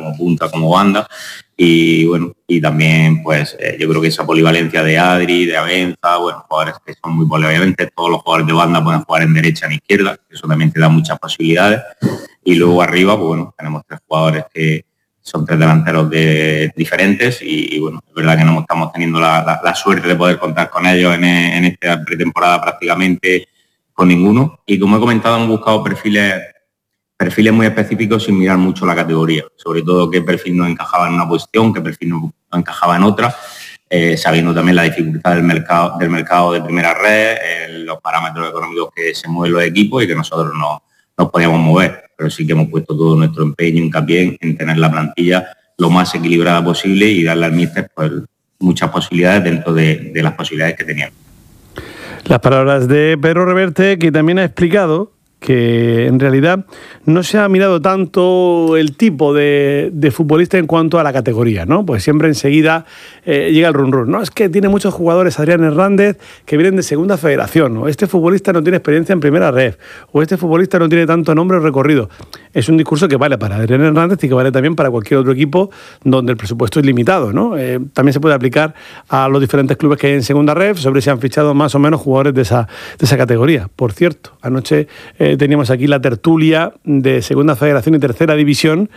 como punta, como banda. Y bueno, y también pues yo creo que esa polivalencia de Adri, de Abenza, bueno, jugadores que son muy polivalentes, todos los jugadores de banda pueden jugar en derecha, en izquierda, eso también te da muchas posibilidades. Y luego arriba, pues bueno, tenemos 3 jugadores que son 3 delanteros diferentes y bueno, es verdad que no estamos teniendo la suerte de poder contar con ellos en esta pretemporada prácticamente con ninguno. Y como he comentado, hemos buscado perfiles muy específicos sin mirar mucho la categoría, sobre todo qué perfil nos encajaba en una posición, qué perfil nos encajaba en otra, sabiendo también la dificultad del mercado de primera red, los parámetros económicos que se mueven los equipos y que nosotros no nos podíamos mover, pero sí que hemos puesto todo nuestro empeño, hincapié en tener la plantilla lo más equilibrada posible y darle al míster pues, muchas posibilidades dentro de las posibilidades que teníamos. Las palabras de Pedro Reverte, que también ha explicado que en realidad no se ha mirado tanto el tipo de futbolista en cuanto a la categoría, ¿no? Pues siempre enseguida llega el run, ¿no? Es que tiene muchos jugadores, Adrián Hernández, que vienen de segunda federación, o este futbolista no tiene experiencia en primera red, o este futbolista no tiene tanto nombre o recorrido. Es un discurso que vale para Adrián Hernández y que vale también para cualquier otro equipo donde el presupuesto es limitado, ¿no? También se puede aplicar a los diferentes clubes que hay en segunda red, sobre si han fichado más o menos jugadores de esa categoría. Por cierto, anoche teníamos aquí la tertulia de Segunda Federación y Tercera División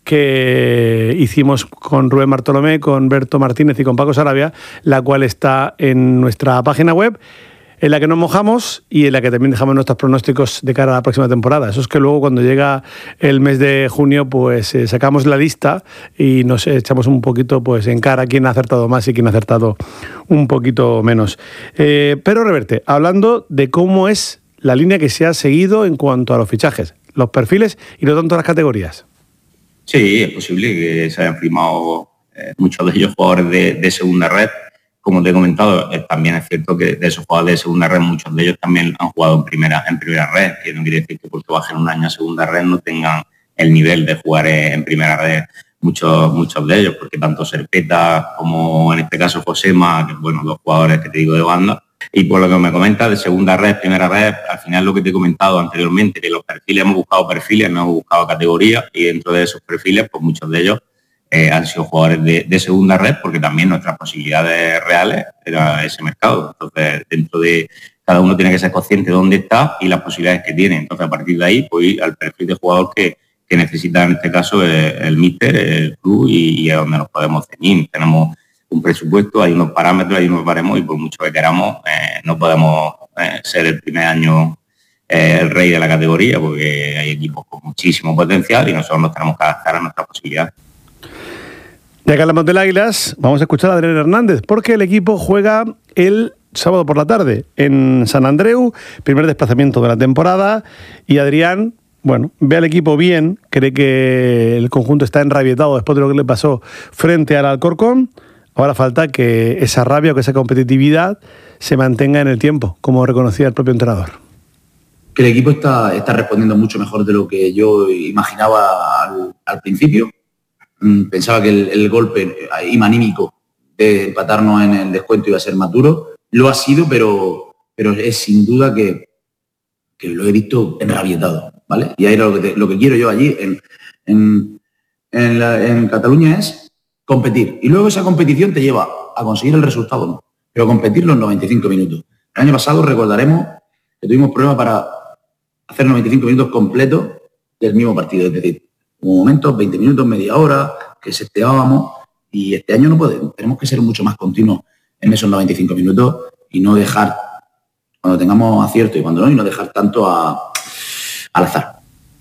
que hicimos con Rubén Bartolomé, con Berto Martínez y con Paco Sarabia, la cual está en nuestra página web, en la que nos mojamos y en la que también dejamos nuestros pronósticos de cara a la próxima temporada. Eso es que luego cuando llega el mes de junio pues sacamos la lista y nos echamos un poquito pues en cara quién ha acertado más y quién ha acertado un poquito menos. Pero Reverte, hablando de cómo es la línea que se ha seguido en cuanto a los fichajes, los perfiles y no tanto las categorías. Sí, es posible que se hayan firmado muchos de ellos jugadores de segunda red. Como te he comentado, también es cierto que de esos jugadores de segunda red, muchos de ellos también han jugado en primera red, que no quiere decir que porque bajen un año a segunda red no tengan el nivel de jugar en primera red. Muchos de ellos, porque tanto Serpeta como en este caso Josema, que bueno, los jugadores que te digo de banda. Y por lo que me comentas de segunda red, primera red, al final lo que te he comentado anteriormente, que los perfiles hemos buscado perfiles, no hemos buscado categorías, y dentro de esos perfiles, pues muchos de ellos han sido jugadores de segunda red, porque también nuestras posibilidades reales era ese mercado. Entonces, dentro de cada uno tiene que ser consciente de dónde está y las posibilidades que tiene. Entonces, a partir de ahí, pues ir al perfil de jugador que necesita en este caso el míster, el club, y es donde nos podemos ceñir. Tenemos un presupuesto, hay unos parámetros, hay unos baremos y por mucho que queramos no podemos ser el primer año el rey de la categoría porque hay equipos con muchísimo potencial y nosotros nos tenemos que adaptar a nuestras posibilidades. Ya que hablamos del Águilas, vamos a escuchar a Adrián Hernández porque el equipo juega el sábado por la tarde en San Andreu, primer desplazamiento de la temporada, y Adrián, bueno, ve al equipo bien, cree que el conjunto está enrabietado después de lo que le pasó frente al Alcorcón. Ahora falta que esa rabia o que esa competitividad se mantenga en el tiempo, como reconocía el propio entrenador. Que el equipo está respondiendo mucho mejor de lo que yo imaginaba al principio. Pensaba que el golpe anímico de empatarnos en el descuento iba a ser más duro. Lo ha sido, pero es sin duda que lo he visto enrabietado, ¿vale? Y ahí lo que quiero yo allí en Cataluña es competir. Y luego esa competición te lleva a conseguir el resultado, ¿no? Pero competir los 95 minutos. El año pasado recordaremos que tuvimos problemas para hacer 95 minutos completos del mismo partido. Es decir, hubo momentos, 20 minutos, media hora, que sesteábamos, y este año no podemos. Tenemos que ser mucho más continuos en esos 95 minutos y no dejar, cuando tengamos acierto y cuando no, y no dejar tanto al azar.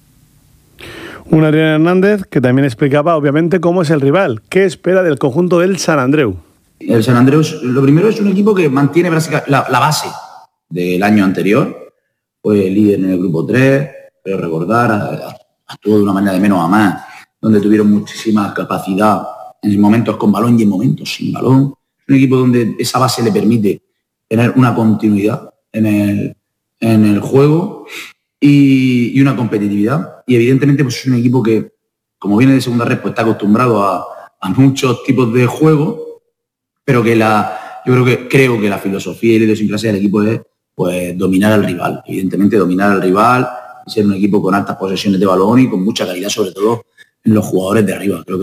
Un Adrián Hernández que también explicaba, obviamente, cómo es el rival. ¿Qué espera del conjunto del San Andreu? El San Andreu, lo primero, es un equipo que mantiene la base del año anterior. Fue líder en el grupo 3, pero recordar, actuó de una manera de menos a más, donde tuvieron muchísima capacidad en momentos con balón y en momentos sin balón. Es un equipo donde esa base le permite tener una continuidad en el juego y una competitividad. Y evidentemente pues es un equipo que, como viene de segunda red, pues está acostumbrado a muchos tipos de juego, pero que creo que la filosofía y la idiosincrasia del equipo es pues dominar al rival. Evidentemente dominar al rival, ser un equipo con altas posesiones de balón y con mucha calidad, sobre todo en los jugadores de arriba. Creo que